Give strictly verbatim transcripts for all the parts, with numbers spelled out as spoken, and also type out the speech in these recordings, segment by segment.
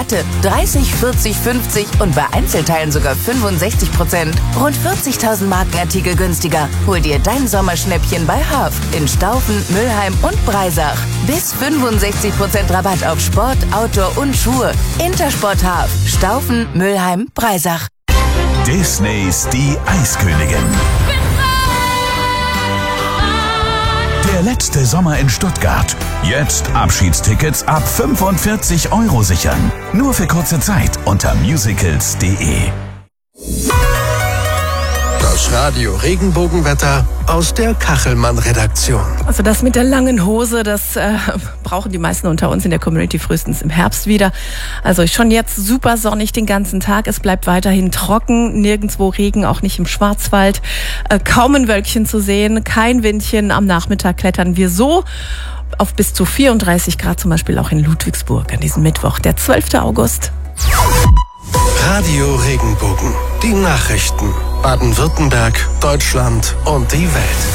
Rabatte dreißig, vierzig, fünfzig und bei Einzelteilen sogar fünfundsechzig Prozent. Rund vierzigtausend Markenartikel günstiger. Hol dir dein Sommerschnäppchen bei Haaf in Staufen, Mülheim und Breisach. Bis fünfundsechzig Prozent Rabatt auf Sport, Outdoor und Schuhe. Intersport Haaf, Staufen, Mülheim, Breisach. Disneys Die Eiskönigin. Der letzte Sommer in Stuttgart. Jetzt Abschiedstickets ab fünfundvierzig Euro sichern. Nur für kurze Zeit unter musicals punkt de. Das Radio Regenbogenwetter aus der Kachelmann-Redaktion. Also das mit der langen Hose, das äh, brauchen die meisten unter uns in der Community frühestens im Herbst wieder. Also schon jetzt super sonnig den ganzen Tag. Es bleibt weiterhin trocken, nirgendwo Regen, auch nicht im Schwarzwald. Äh, kaum ein Wölkchen zu sehen, kein Windchen. Am Nachmittag klettern wir so auf bis zu vierunddreißig Grad, zum Beispiel auch in Ludwigsburg an diesem Mittwoch, der zwölften August. Radio Regenbogen. Die Nachrichten. Baden-Württemberg, Deutschland und die Welt.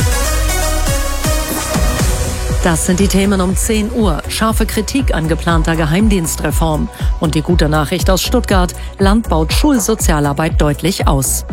Das sind die Themen um zehn Uhr. Scharfe Kritik an geplanter Geheimdienstreform. Und die gute Nachricht aus Stuttgart. Land baut Schulsozialarbeit deutlich aus.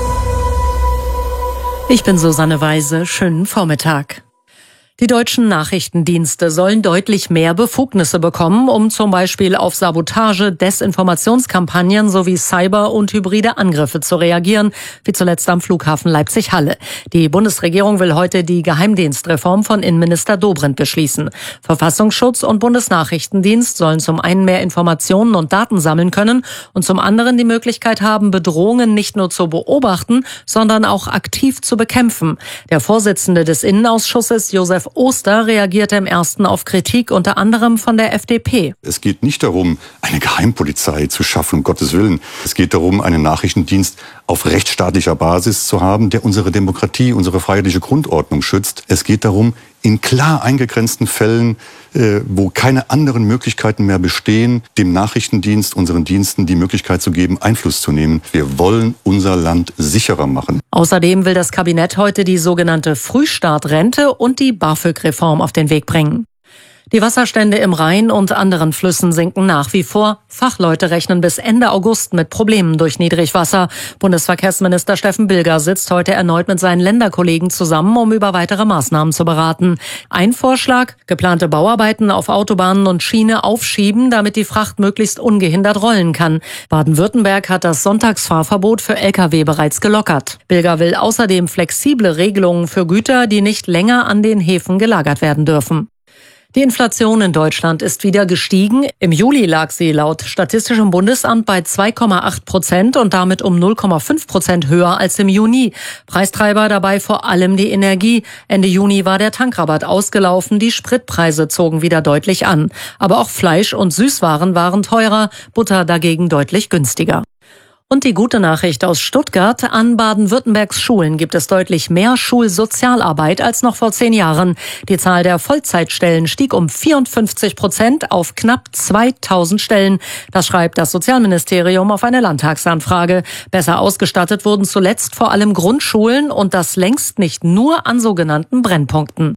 Ich bin Susanne Weise. Schönen Vormittag. Die deutschen Nachrichtendienste sollen deutlich mehr Befugnisse bekommen, um zum Beispiel auf Sabotage, Desinformationskampagnen sowie Cyber- und hybride Angriffe zu reagieren, wie zuletzt am Flughafen Leipzig-Halle. Die Bundesregierung will heute die Geheimdienstreform von Innenminister Dobrindt beschließen. Verfassungsschutz und Bundesnachrichtendienst sollen zum einen mehr Informationen und Daten sammeln können und zum anderen die Möglichkeit haben, Bedrohungen nicht nur zu beobachten, sondern auch aktiv zu bekämpfen. Der Vorsitzende des Innenausschusses, Josef Oster, reagierte im ersten auf Kritik unter anderem von der F D P. Es geht nicht darum, eine Geheimpolizei zu schaffen, um Gottes Willen. Es geht darum, einen Nachrichtendienst auf rechtsstaatlicher Basis zu haben, der unsere Demokratie, unsere freiheitliche Grundordnung schützt. Es geht darum, in klar eingegrenzten Fällen, äh, wo keine anderen Möglichkeiten mehr bestehen, dem Nachrichtendienst, unseren Diensten die Möglichkeit zu geben, Einfluss zu nehmen. Wir wollen unser Land sicherer machen. Außerdem will das Kabinett heute die sogenannte Frühstartrente und die BAföG-Reform auf den Weg bringen. Die Wasserstände im Rhein und anderen Flüssen sinken nach wie vor. Fachleute rechnen bis Ende August mit Problemen durch Niedrigwasser. Bundesverkehrsminister Steffen Bilger sitzt heute erneut mit seinen Länderkollegen zusammen, um über weitere Maßnahmen zu beraten. Ein Vorschlag: geplante Bauarbeiten auf Autobahnen und Schiene aufschieben, damit die Fracht möglichst ungehindert rollen kann. Baden-Württemberg hat das Sonntagsfahrverbot für L K W bereits gelockert. Bilger will außerdem flexible Regelungen für Güter, die nicht länger an den Häfen gelagert werden dürfen. Die Inflation in Deutschland ist wieder gestiegen. Im Juli lag sie laut Statistischem Bundesamt bei zwei Komma acht Prozent und damit um null Komma fünf Prozent höher als im Juni. Preistreiber dabei vor allem die Energie. Ende Juni war der Tankrabatt ausgelaufen, die Spritpreise zogen wieder deutlich an. Aber auch Fleisch und Süßwaren waren teurer, Butter dagegen deutlich günstiger. Und die gute Nachricht aus Stuttgart: an Baden-Württembergs Schulen gibt es deutlich mehr Schulsozialarbeit als noch vor zehn Jahren. Die Zahl der Vollzeitstellen stieg um vierundfünfzig Prozent auf knapp zweitausend Stellen. Das schreibt das Sozialministerium auf eine Landtagsanfrage. Besser ausgestattet wurden zuletzt vor allem Grundschulen und das längst nicht nur an sogenannten Brennpunkten.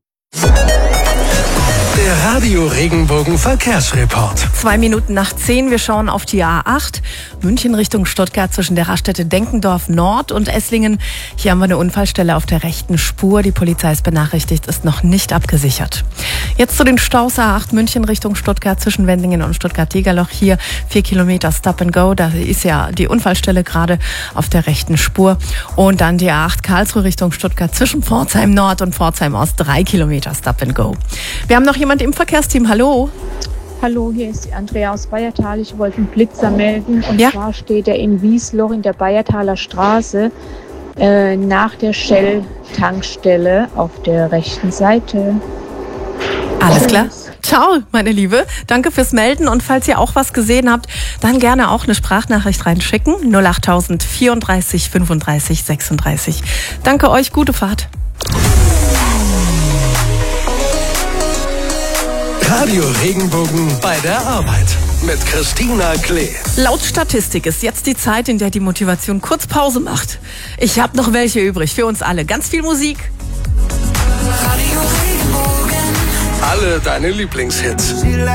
Der Radio Regenbogen Verkehrsreport. Zwei Minuten nach zehn, wir schauen auf die A acht. München Richtung Stuttgart zwischen der Raststätte Denkendorf Nord und Esslingen. Hier haben wir eine Unfallstelle auf der rechten Spur. Die Polizei ist benachrichtigt, ist noch nicht abgesichert. Jetzt zu den Staus A acht München Richtung Stuttgart zwischen Wendlingen und Stuttgart-Degerloch. Hier vier Kilometer Stop and Go. Da ist ja die Unfallstelle gerade auf der rechten Spur. Und dann die A acht Karlsruhe Richtung Stuttgart zwischen Pforzheim Nord und Pforzheim Ost. Drei Kilometer Stop and Go. Wir haben noch jemand im Verkehrsteam. Hallo. Hallo, hier ist die Andrea aus Bayertal. Ich wollte einen Blitzer melden. Und Ja. zwar steht er in Wiesloch in der Bayertaler Straße äh, nach der Shell-Tankstelle auf der rechten Seite. Alles klar. Ciao, meine Liebe. Danke fürs Melden. Und falls ihr auch was gesehen habt, dann gerne auch eine Sprachnachricht reinschicken. null achttausend vierunddreißig fünfunddreißig sechsunddreißig. Danke euch. Gute Fahrt. Radio Regenbogen bei der Arbeit mit Christina Klee. Laut Statistik ist jetzt die Zeit, in der die Motivation kurz Pause macht. Ich habe noch welche übrig für uns alle. Ganz viel Musik. Alle deine Lieblingshits.